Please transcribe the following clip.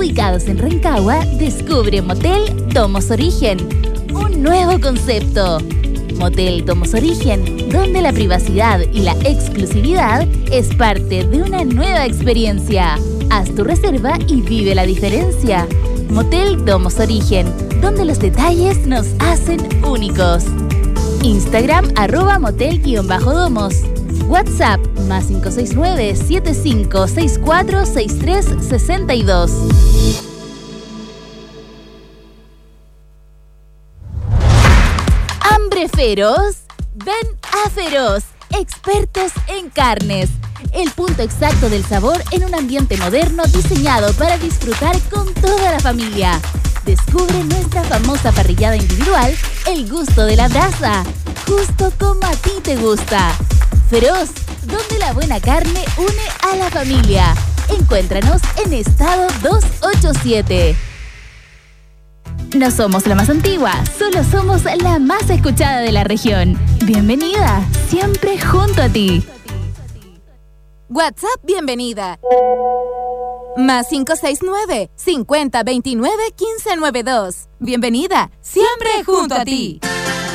Ubicados en Rancagua, descubre Motel Domos Origen, un nuevo concepto. Motel Domos Origen, donde la privacidad y la exclusividad es parte de una nueva experiencia. Haz tu reserva y vive la diferencia. Motel Domos Origen, donde los detalles nos hacen únicos. Instagram @motel_domos. WhatsApp +569 7564 6362. ¿Hambre feroz? Ven a Feroz, expertos en carnes. El punto exacto del sabor en un ambiente moderno diseñado para disfrutar con toda la familia. Descubre nuestra famosa parrillada individual, el gusto de la brasa, justo como a ti te gusta. Feroz, donde la buena carne une a la familia. Encuéntranos en Estado 287. No somos la más antigua, solo somos la más escuchada de la región. Bienvenida, siempre junto a ti. WhatsApp bienvenida. +569 5029 1592. Bienvenida, siempre junto a ti.